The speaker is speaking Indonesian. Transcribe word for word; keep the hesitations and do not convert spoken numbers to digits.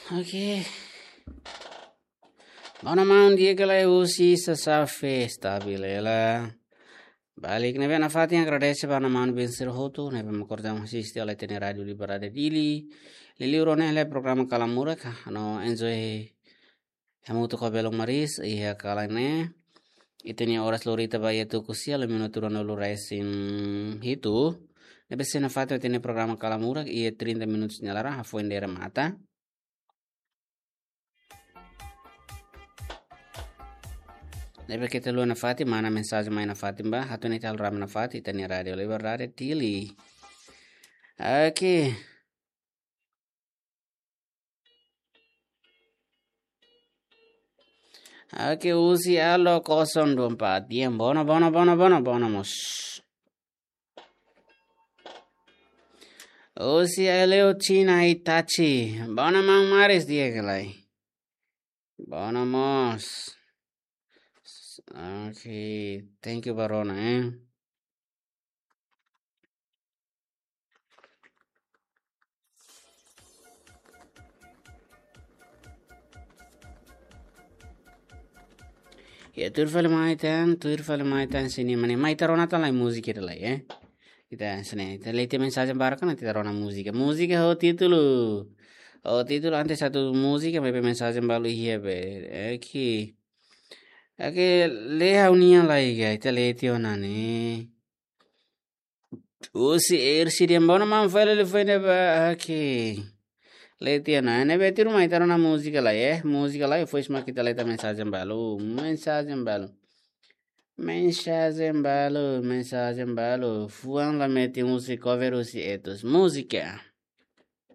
Oke. Mana mau dia kelai usi sesafe stabilela. Balik nebe na fati yang kradese bana man bensir hotu nebe makorja masisti ala tene radio liberade dili. Lili urone le programa kalamura ka no enjoy hamutu kabelong maris iya kalane. Itenia horas lorita ba yetu kusia le minuto rono luraisin hitu. Nebe sena fati tene programa kalamura iya treinta minutos nyalara hafuendera mata. Nebe kita lu nafati mana mensagem mai nafati mba hatu ni tal ram nafati tani radio lebar radio tili. Oke. Oke usi alo kosong dua empat diem bono bono bono bono bono mos. Usi aleo China Itachi bono mang maris dia kelai. Bono mos. Okay, thank you Barona eh. Ya turfal maitan, turfal maitan sini mana maitan rona tan lai musik itu lah ya. Kita sini, kita lihat mensagem barakan nanti rona musik. Musik ho titulo. Oh titulo ante satu musik yang bepe mensagem balu iya be. Oke. Oke, leha unia lai ga ita leti onane. Usi air siriam bona man file le fine ba oke. Leti onane beti rumah ita rona musika lai eh. Musika lai foi sma kita leta mensagem balu, mensagem balu. Mensagem balu, mensagem balu. Fuan la meti usi cover usi etos. Música.